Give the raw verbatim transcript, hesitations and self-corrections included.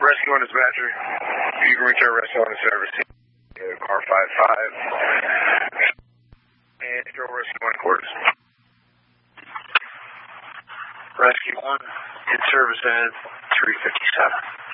Rescue one dispatcher. You can return rescue one to service. Car five five. And control rescue one quarters. Rescue one in service at three fifty-seven.